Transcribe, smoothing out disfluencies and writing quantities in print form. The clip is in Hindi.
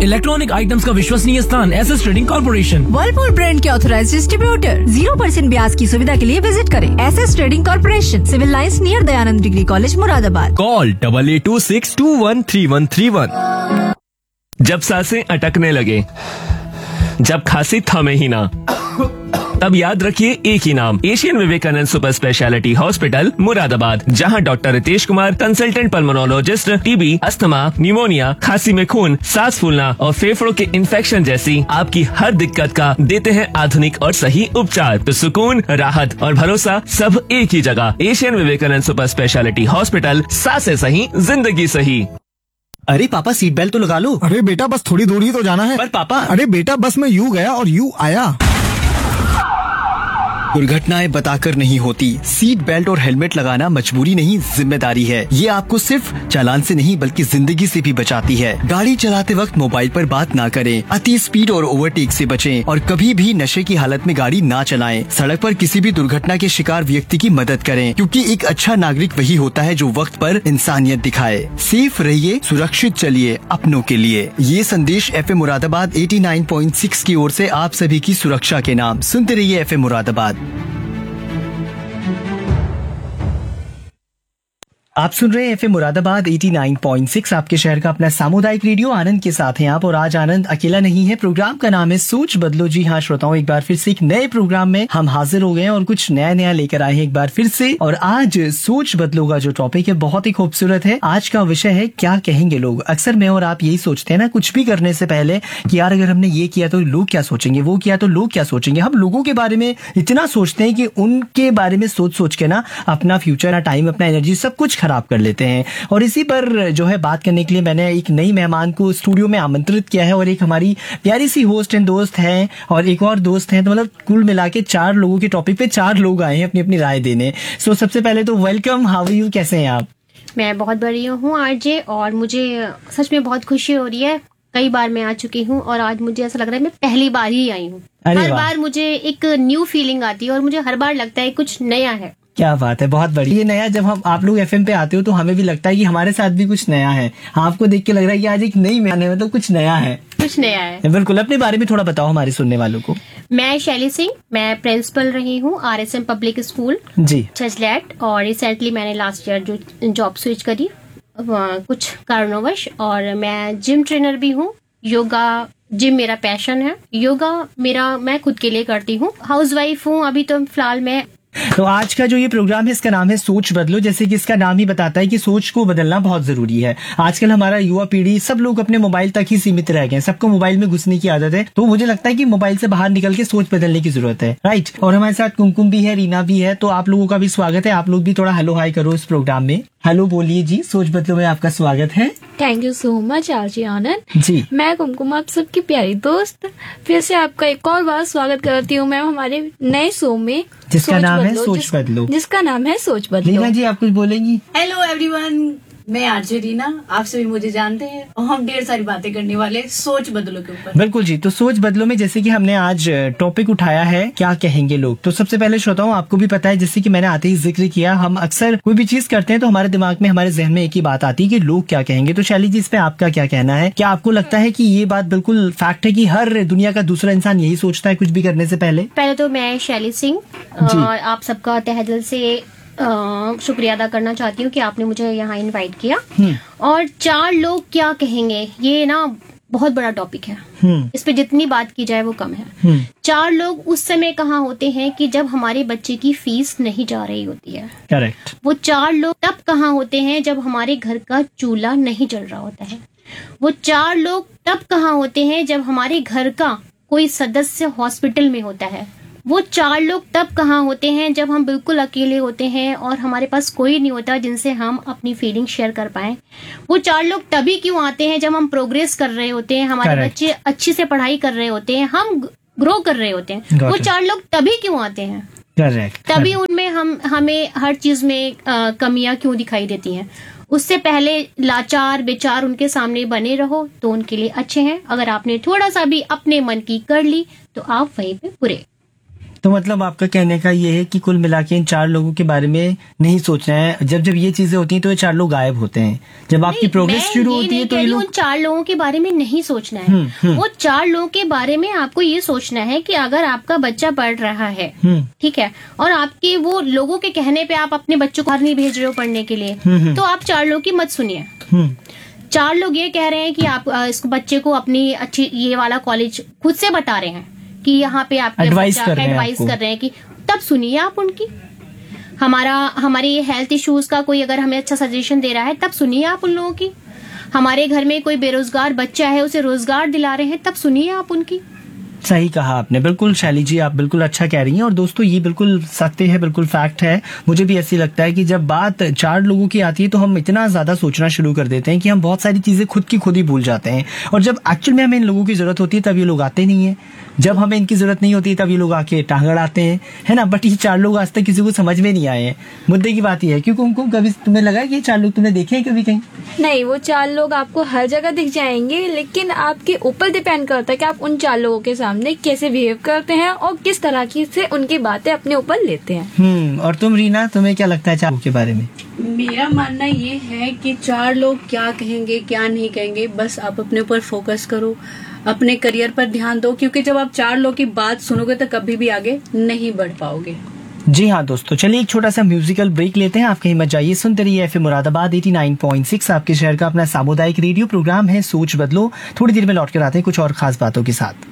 इलेक्ट्रॉनिक आइटम्स का विश्वसनीय स्थान SS trading corporation. Whirlpool brand के ऑथराइज्ड डिस्ट्रीब्यूटर। 0% ब्याज की सुविधा के लिए विजिट करें SS trading corporation, civil lines near Dayanand degree college Moradabad. Call 8826213131। जब सांसें अटकने लगे, जब खांसी थमे ही ना, तब याद रखिए एक ही नाम, Asian Vivekananda super speciality hospital Moradabad, जहां doctor Ritesh Kumar, consultant pulmonologist, TB, asthma, pneumonia, खांसी में खून, सांस फूलना और फेफड़ों के इन्फेक्शन जैसी आपकी हर दिक्कत का देते हैं आधुनिक और सही उपचार। तो सुकून, राहत और भरोसा सब एक ही जगह। Asian Vivekananda super speciality hospital, सांसें सही, जिंदगी सही। अरे पापा, सीट बेल्ट तो लगा लो। अरे बेटा, बस थोड़ी दूर ही तो जाना है। पर पापा। अरे बेटा, बस में यूं गया और यूं आया। दुर्घटनाएं बताकर नहीं होती। सीट बेल्ट और हेलमेट लगाना मजबूरी नहीं, जिम्मेदारी है। ये आपको सिर्फ चालान से नहीं बल्कि जिंदगी से भी बचाती है। गाड़ी चलाते वक्त मोबाइल पर बात ना करें, अति स्पीड और ओवरटेक से बचें और कभी भी नशे की हालत में गाड़ी ना चलाएं। सड़क पर किसी भी दुर्घटना के शिकार व्यक्ति की मदद करें, क्योंकि एक अच्छा नागरिक वही होता है जो वक्त पर इंसानियत दिखाए। सेफ रहिए, सुरक्षित चलिए, अपनों के लिए। ये संदेश FM मुरादाबाद 89.6 की ओर से आप सभी की सुरक्षा के नाम। सुनते रहिए FM मुरादाबाद। आप सुन रहे हैं FM मुरादाबाद 89.6, आपके शहर का अपना सामुदायिक रेडियो। आनंद के साथ हैं आप, और आज आनंद अकेला नहीं है। प्रोग्राम का नाम है सोच बदलो। जी हाँ श्रोताओं, एक बार फिर से एक नए प्रोग्राम में हम हाजिर हो गए हैं और कुछ नया नया लेकर आए हैं एक बार फिर से। और आज सोच बदलो का जो टॉपिक है बहुत ही खूबसूरत है। आज का विषय है क्या कहेंगे लोग। अक्सर मैं और आप यही सोचते हैं ना, कुछ भी करने से पहले कि यार अगर हमने ये किया तो लोग क्या सोचेंगे, वो किया तो लोग क्या सोचेंगे। हम लोगों के बारे में इतना सोचते हैं कि उनके बारे में सोच सोच के ना अपना फ्यूचर, टाइम, अपना एनर्जी सब कुछ खराब कर लेते हैं। और इसी पर जो है बात करने के लिए मैंने एक नई मेहमान को स्टूडियो में आमंत्रित किया है, और एक हमारी प्यारी सी होस्ट एंड दोस्त हैं और एक और दोस्त हैं। तो मतलब कुल मिला के 4 लोगों के टॉपिक पे 4 लोग आए हैं अपनी अपनी राय देने। सो सबसे पहले तो वेलकम, हाउ आर यू, कैसे हैं आप? मैं बहुत बढ़िया हूँ आरजे, और मुझे सच में बहुत खुशी हो रही है। कई बार मैं आ चुकी हूँ और आज मुझे ऐसा लग रहा है मैं पहली बार ही आई हूँ। हर बार मुझे एक न्यू फीलिंग आती है और मुझे हर बार लगता है कुछ नया है। क्या बात है, बहुत बढ़िया। ये नया, जब हम आप लोग FM पे आते हो तो हमें भी लगता है कि हमारे साथ भी कुछ नया है। आपको देख के लग रहा है कि आज एक नई मेहमान है, मतलब कुछ नया है। कुछ नया है, बिल्कुल। अपने बारे में थोड़ा बताओ हमारे सुनने वालों को। मैं शैली सिंह, मैं प्रिंसिपल रही हूँ RSM पब्लिक स्कूल जी छजलैट, और रिसेंटली मैंने लास्ट ईयर जो जॉब स्विच करी कुछ कारणोंवश। और मैं जिम ट्रेनर भी हूँ। योगा जिम मेरा पैशन है। योगा मेरा मैं खुद के लिए करती हूँ। हाउसवाइफ हूँ अभी तो फिलहाल मैं। तो आज का जो ये प्रोग्राम है इसका नाम है सोच बदलो। जैसे कि इसका नाम ही बताता है कि सोच को बदलना बहुत जरूरी है। आजकल हमारा युवा पीढ़ी सब लोग अपने मोबाइल तक ही सीमित रह गए हैं। सबको मोबाइल में घुसने की आदत है। तो मुझे लगता है कि मोबाइल से बाहर निकल के सोच बदलने की जरूरत है, राइट। और हमारे साथ कुमकुम भी है, रीना भी है। तो आप लोगों का भी स्वागत है। आप लोग भी थोड़ा हेलो हाई करो इस प्रोग्राम में। हेलो बोलिए जी। सोच बदलो में आपका स्वागत है। Thank you so much RG Anand ji. मैं कुमकुम, आप सबकी प्यारी दोस्त, फिर से आपका एक और बार स्वागत करती हूँ मैम हमारे नए शो में, जिसका नाम है सोच बदलो। जिसका नाम है सोच बदलो। रीना जी, आप कुछ बोलेंगी? हेलो एवरीवन, मैं आरजे रीना, आप सभी मुझे जानते हैं और हम ढेर सारी बातें करने वाले सोच बदलो के ऊपर। बिल्कुल जी। तो सोच बदलो में जैसे कि हमने आज टॉपिक उठाया है क्या कहेंगे लोग। तो सबसे पहले श्रोताओं, आपको भी पता है, जैसे कि मैंने आते ही जिक्र किया, हम अक्सर कोई भी चीज करते हैं तो हमारे दिमाग में, हमारे जहन में एक ही बात आती है कि लोग क्या कहेंगे। तो शैली जी, इस पे आपका क्या कहना है? क्या आपको लगता है कि ये बात बिल्कुल फैक्ट है कि हर दुनिया का दूसरा इंसान यही सोचता है कुछ भी करने से पहले? पहले तो मैं शैली सिंह आप सबका तहे दिल से शुक्रिया अदा करना चाहती हूँ कि आपने मुझे यहाँ इनवाइट किया। और 4 लोग क्या कहेंगे, ये ना बहुत बड़ा टॉपिक है। इस पे जितनी बात की जाए वो कम है। 4 लोग उस समय कहाँ होते हैं कि जब हमारे बच्चे की फीस नहीं जा रही होती है। करेक्ट। वो 4 लोग तब कहाँ होते हैं जब हमारे घर का चूल्हा नहीं जल रहा होता है। वो 4 लोग तब कहाँ होते हैं जब हमारे घर का कोई सदस्य हॉस्पिटल में होता है। वो 4 लोग तब कहाँ होते हैं जब हम बिल्कुल अकेले होते हैं और हमारे पास कोई नहीं होता जिनसे हम अपनी फीलिंग शेयर कर पाएं। वो 4 लोग तभी क्यों आते हैं जब हम प्रोग्रेस कर रहे होते हैं, हमारे बच्चे अच्छी से पढ़ाई कर रहे होते हैं, हम ग्रो कर रहे होते हैं। वो 4 लोग तभी क्यों आते हैं? करेक्ट। तभी उनमें हमें हर चीज में कमियां क्यों दिखाई देती हैं। उससे पहले लाचार विचार उनके सामने बने रहो तो उनके लिए अच्छे हैं। अगर आपने थोड़ा सा भी अपने मन की कर ली तो आप वहीं पे बुरे। तो मतलब आपका कहने का ये है कि कुल मिला के इन 4 लोगों के बारे में नहीं सोचना है। जब जब ये चीजें होती हैं तो ये 4 लोग गायब होते हैं। जब आपकी प्रोग्रेस शुरू होती है तो ये उन 4 लोगों के बारे में नहीं सोचना है। वो 4 लोगों के बारे में आपको ये सोचना है कि अगर आपका बच्चा पढ़ रहा है, ठीक है, और आपके वो लोगों के कहने पे आप अपने बच्चों को बाहर नहीं भेज रहे हो पढ़ने के लिए, तो आप 4 लोगों की मत सुनिए। 4 लोग ये कह रहे हैं कि आप इस बच्चे को अपनी अच्छी ये वाला कॉलेज खुद से बता रहे हैं कि यहाँ पे आपके एडवाइस कर रहे हैं कि तब सुनिए आप उनकी। हमारे हेल्थ इश्यूज का कोई अगर हमें अच्छा सजेशन दे रहा है तब सुनिए आप उन लोगों की। हमारे घर में कोई बेरोजगार बच्चा है उसे रोजगार दिला रहे हैं तब सुनिए आप उनकी। सही कहा आपने, बिल्कुल शैली जी, आप बिल्कुल अच्छा कह रही हैं। और दोस्तों ये बिल्कुल सत्य है, बिल्कुल फैक्ट है। मुझे भी ऐसी लगता है कि जब बात 4 लोगों की आती है तो हम इतना ज्यादा सोचना शुरू कर देते हैं कि हम बहुत सारी चीजें खुद ही भूल जाते हैं। और जब एक्चुअल में हमें इन लोगों की जरूरत होती है तब ये लोग आते नहीं है। जब हमें इनकी जरूरत नहीं होती तब ये लोग आके टांग अड़ाते हैं, है ना। बट ये 4 लोग आज तक किसी को समझ में नहीं आए हैं। मुद्दे की बात यह है कि कुमकुम, कभी तुम्हें लगा कि ये 4 लोग तुमने देखे हैं कभी कहीं? नहीं, वो 4 लोग आपको हर जगह दिख जाएंगे, लेकिन आपके ऊपर डिपेंड करता है कि आप उन 4 लोगों के सामने कैसे बिहेव करते हैं और किस तरह की से उनकी बातें अपने ऊपर लेते हैं। और तुम रीना, तुम्हें क्या लगता है 4 लोगों के बारे में? मेरा मानना ये है कि 4 लोग क्या कहेंगे क्या नहीं कहेंगे, बस आप अपने ऊपर फोकस करो, अपने करियर पर ध्यान दो, क्योंकि जब आप 4 लोग की बात सुनोगे तो कभी भी आगे नहीं बढ़ पाओगे। जी हाँ दोस्तों, चलिए एक छोटा सा म्यूजिकल ब्रेक लेते हैं। आप कहीं मत जाइए, सुनते रहिए एफएम मुरादाबाद 89.6, आपके शहर का अपना सामुदायिक रेडियो। प्रोग्राम है सोच बदलो। थोड़ी देर में लौट कर आते हैं कुछ और खास बातों के साथ।